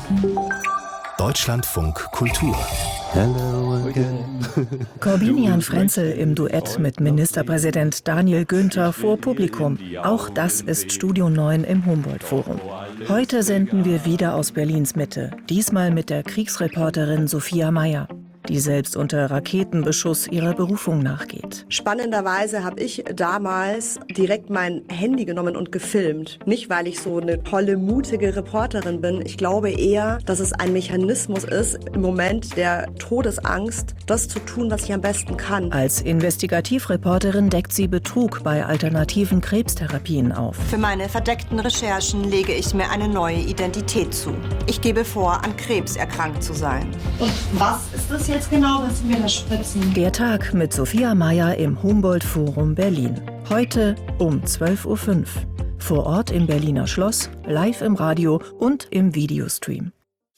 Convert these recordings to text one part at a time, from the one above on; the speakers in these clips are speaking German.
Deutschlandfunk Kultur. Hello again. Corbinian Frenzel im Duett mit Ministerpräsident Daniel Günther vor Publikum. Auch das ist Studio 9 im Humboldt-Forum. Heute senden wir wieder aus Berlins Mitte, diesmal mit der Kriegsreporterin Sophia Mayer, die selbst unter Raketenbeschuss ihrer Berufung nachgeht. Spannenderweise habe ich damals direkt mein Handy genommen und gefilmt. Nicht, weil ich so eine tolle, mutige Reporterin bin. Ich glaube eher, dass es ein Mechanismus ist, im Moment der Todesangst, das zu tun, was ich am besten kann. Als Investigativreporterin deckt sie Betrug bei alternativen Krebstherapien auf. Für meine verdeckten Recherchen lege ich mir eine neue Identität zu. Ich gebe vor, an Krebs erkrankt zu sein. Und was ist das jetzt genau, was Sie mir da spritzen? Der Tag mit Sophia Mayer im Humboldt-Forum Berlin. Heute um 12.05 Uhr. Vor Ort im Berliner Schloss, live im Radio und im Videostream.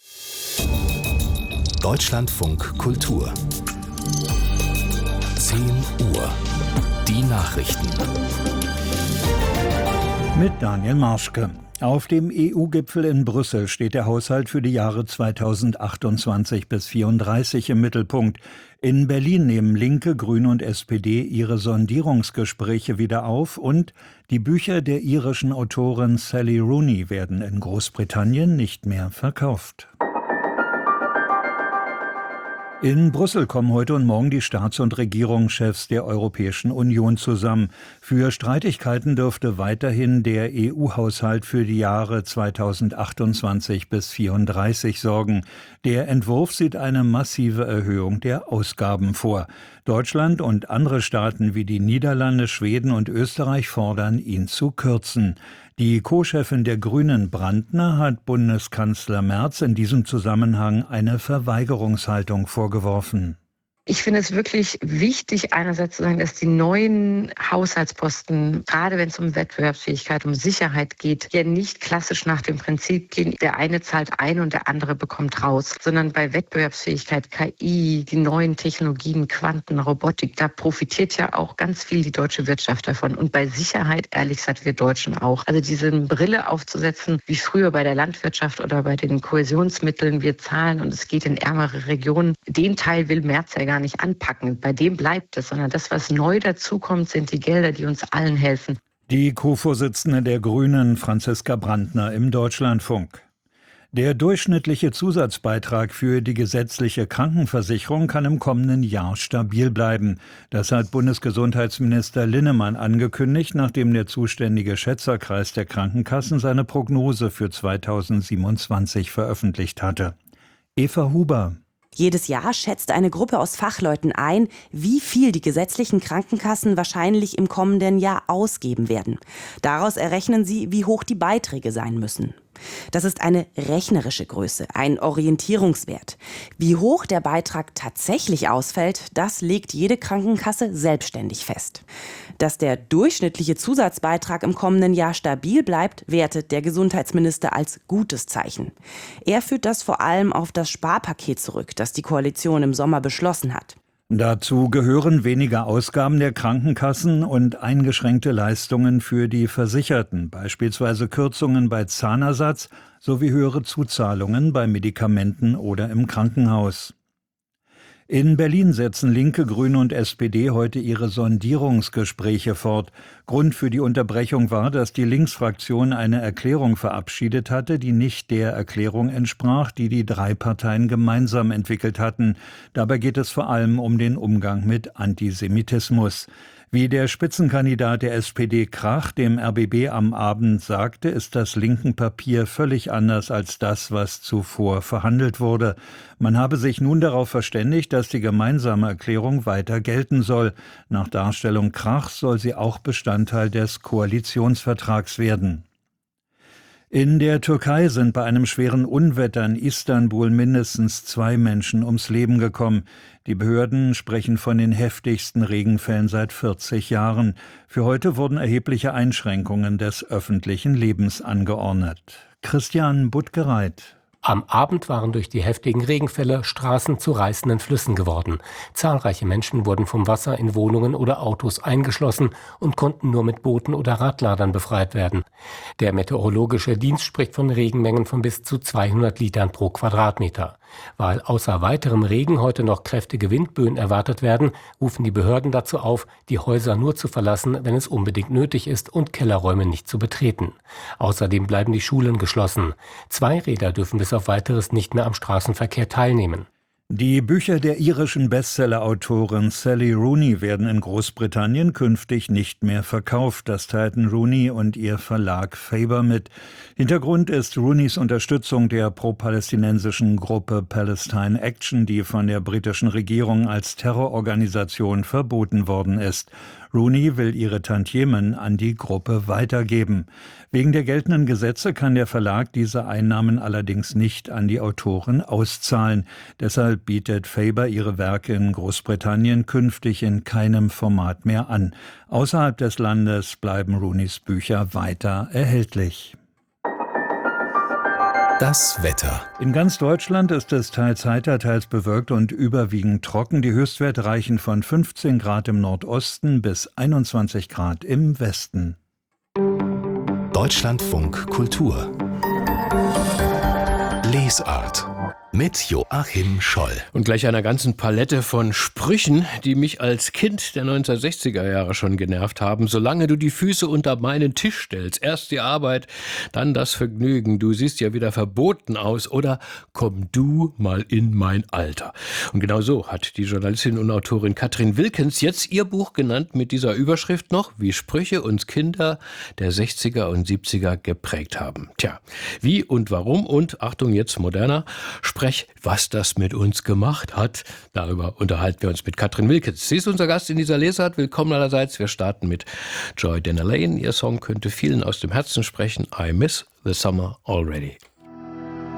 Deutschlandfunk Kultur. 10 Uhr. Die Nachrichten. Mit Daniel Marschke. Auf dem EU-Gipfel in Brüssel steht der Haushalt für die Jahre 2028 bis 2034 im Mittelpunkt. In Berlin nehmen Linke, Grüne und SPD ihre Sondierungsgespräche wieder auf und die Bücher der irischen Autorin Sally Rooney werden in Großbritannien nicht mehr verkauft. In Brüssel kommen heute und morgen die Staats- und Regierungschefs der Europäischen Union zusammen. Für Streitigkeiten dürfte weiterhin der EU-Haushalt für die Jahre 2028 bis 2034 sorgen. Der Entwurf sieht eine massive Erhöhung der Ausgaben vor. Deutschland und andere Staaten wie die Niederlande, Schweden und Österreich fordern, ihn zu kürzen. Die Co-Chefin der Grünen, Brandner, hat Bundeskanzler Merz in diesem Zusammenhang eine Verweigerungshaltung vorgeworfen. Ich finde es wirklich wichtig, einerseits zu sagen, dass die neuen Haushaltsposten, gerade wenn es um Wettbewerbsfähigkeit, um Sicherheit geht, ja nicht klassisch nach dem Prinzip gehen, der eine zahlt ein und der andere bekommt raus, sondern bei Wettbewerbsfähigkeit, KI, die neuen Technologien, Quanten, Robotik, da profitiert ja auch ganz viel die deutsche Wirtschaft davon. Und bei Sicherheit, ehrlich gesagt, wir Deutschen auch. Also diese Brille aufzusetzen, wie früher bei der Landwirtschaft oder bei den Kohäsionsmitteln, wir zahlen und es geht in ärmere Regionen, den Teil will Merz ja gar nicht anpacken. Bei dem bleibt es, sondern das, was neu dazukommt, sind die Gelder, die uns allen helfen. Die Co-Vorsitzende der Grünen, Franziska Brandner, im Deutschlandfunk. Der durchschnittliche Zusatzbeitrag für die gesetzliche Krankenversicherung kann im kommenden Jahr stabil bleiben. Das hat Bundesgesundheitsminister Linnemann angekündigt, nachdem der zuständige Schätzerkreis der Krankenkassen seine Prognose für 2027 veröffentlicht hatte. Eva Huber. Jedes Jahr schätzt eine Gruppe aus Fachleuten ein, wie viel die gesetzlichen Krankenkassen wahrscheinlich im kommenden Jahr ausgeben werden. Daraus errechnen sie, wie hoch die Beiträge sein müssen. Das ist eine rechnerische Größe, ein Orientierungswert. Wie hoch der Beitrag tatsächlich ausfällt, das legt jede Krankenkasse selbstständig fest. Dass der durchschnittliche Zusatzbeitrag im kommenden Jahr stabil bleibt, wertet der Gesundheitsminister als gutes Zeichen. Er führt das vor allem auf das Sparpaket zurück, das die Koalition im Sommer beschlossen hat. Dazu gehören weniger Ausgaben der Krankenkassen und eingeschränkte Leistungen für die Versicherten, beispielsweise Kürzungen bei Zahnersatz sowie höhere Zuzahlungen bei Medikamenten oder im Krankenhaus. In Berlin setzen Linke, Grüne und SPD heute ihre Sondierungsgespräche fort. Grund für die Unterbrechung war, dass die Linksfraktion eine Erklärung verabschiedet hatte, die nicht der Erklärung entsprach, die die drei Parteien gemeinsam entwickelt hatten. Dabei geht es vor allem um den Umgang mit Antisemitismus. Wie der Spitzenkandidat der SPD Krach dem RBB am Abend sagte, ist das linken Papier völlig anders als das, was zuvor verhandelt wurde. Man habe sich nun darauf verständigt, dass die gemeinsame Erklärung weiter gelten soll. Nach Darstellung Krachs soll sie auch Bestandteil des Koalitionsvertrags werden. In der Türkei sind bei einem schweren Unwetter in Istanbul mindestens 2 Menschen ums Leben gekommen. Die Behörden sprechen von den heftigsten Regenfällen seit 40 Jahren. Für heute wurden erhebliche Einschränkungen des öffentlichen Lebens angeordnet. Christian Buttgereit. Am Abend waren durch die heftigen Regenfälle Straßen zu reißenden Flüssen geworden. Zahlreiche Menschen wurden vom Wasser in Wohnungen oder Autos eingeschlossen und konnten nur mit Booten oder Radladern befreit werden. Der Meteorologische Dienst spricht von Regenmengen von bis zu 200 Litern pro Quadratmeter. Weil außer weiterem Regen heute noch kräftige Windböen erwartet werden, rufen die Behörden dazu auf, die Häuser nur zu verlassen, wenn es unbedingt nötig ist und Kellerräume nicht zu betreten. Außerdem bleiben die Schulen geschlossen. Zweiräder dürfen bis auf Weiteres nicht mehr am Straßenverkehr teilnehmen. Die Bücher der irischen Bestseller-Autorin Sally Rooney werden in Großbritannien künftig nicht mehr verkauft. Das teilten Rooney und ihr Verlag Faber mit. Hintergrund ist Rooneys Unterstützung der pro-palästinensischen Gruppe Palestine Action, die von der britischen Regierung als Terrororganisation verboten worden ist. Rooney will ihre Tantiemen an die Gruppe weitergeben. Wegen der geltenden Gesetze kann der Verlag diese Einnahmen allerdings nicht an die Autorin auszahlen. Deshalb bietet Faber ihre Werke in Großbritannien künftig in keinem Format mehr an. Außerhalb des Landes bleiben Rooneys Bücher weiter erhältlich. Das Wetter. In ganz Deutschland ist es teils heiter, teils bewölkt und überwiegend trocken. Die Höchstwerte reichen von 15 Grad im Nordosten bis 21 Grad im Westen. Deutschlandfunk Kultur. Lesart. Mit Joachim Scholl. Und gleich einer ganzen Palette von Sprüchen, die mich als Kind der 1960er Jahre schon genervt haben. Solange du die Füße unter meinen Tisch stellst, erst die Arbeit, dann das Vergnügen. Du siehst ja wieder verboten aus. Oder komm du mal in mein Alter. Und genau so hat die Journalistin und Autorin Katrin Wilkens jetzt ihr Buch genannt mit dieser Überschrift noch, wie Sprüche uns Kinder der 60er und 70er geprägt haben. Tja, wie und warum und, Achtung, jetzt moderner, was das mit uns gemacht hat. Darüber unterhalten wir uns mit Katrin Wilkens. Sie ist unser Gast in dieser Lesart. Willkommen allerseits. Wir starten mit Joy Denalane. Ihr Song könnte vielen aus dem Herzen sprechen. I miss the summer already.